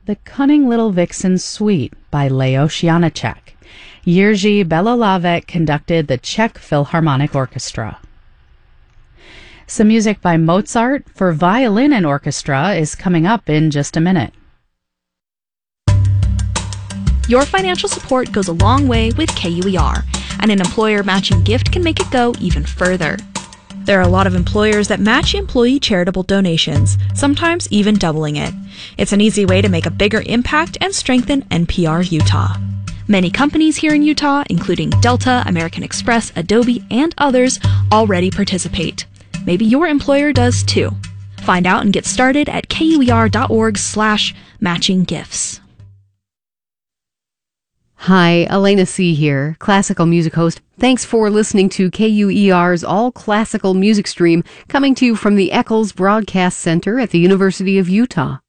The Cunning Little Vixen Suite by Leo Sianacek. Jiří Belohlávek conducted the Czech Philharmonic Orchestra. Some music by Mozart for violin and orchestra is coming up in just a minute. Your financial support goes a long way with KUER, and an employer matching gift can make it go even further. There are a lot of employers that match employee charitable donations, sometimes even doubling it. It's an easy way to make a bigger impact and strengthen NPR Utah. Many companies here in Utah, including Delta, American Express, Adobe, and others, already participate. Maybe your employer does too. Find out and get started at kuer.org/matchinggifts. Hi, Elena C. here, classical music host. Thanks for listening to KUER's All Classical Music Stream, coming to you from the Eccles Broadcast Center at the University of Utah.